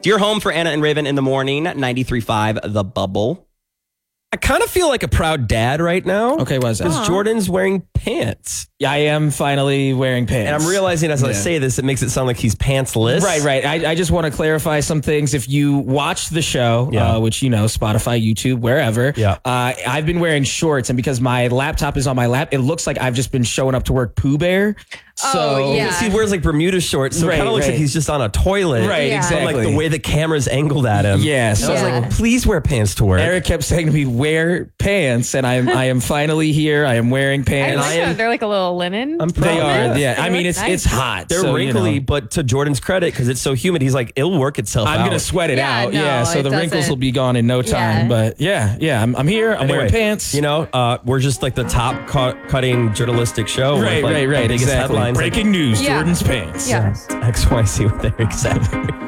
Dear home for Anna and Raven in the morning, 93.5 The Bubble. I kind of feel like a proud dad right now. Okay, what's that? Because Jordan's wearing pants. Yeah, I am finally wearing pants. And I'm realizing as I say this, it makes it sound like he's pantsless. Right. I just want to clarify some things. If you watch the show, which, Spotify, YouTube, wherever, I've been wearing shorts. And because my laptop is on my lap, it looks like I've just been showing up to work Pooh Bear. So he wears like Bermuda shorts, so it kind of looks like he's just on a toilet. Right, exactly. Like the way the camera's angled at him. Yeah. So I was like, please wear pants to work. Eric kept saying to me, wear pants. And I am finally here. I am wearing pants. They're like a little linen. I'm proud. They are. Yeah. They I mean, look it's nice. hot. They're so, wrinkly, but to Jordan's credit, because it's so humid, he's like, it'll work itself out. I'm going to sweat it out. No, So it the wrinkles doesn't. will be gone in no time. But I'm here. I'm wearing pants. We're just like the top cutting journalistic show. Right. With, like, the biggest Exactly. headlines. Breaking news. Yeah. Jordan's pants. Yeah. XYZ with Eric Satter.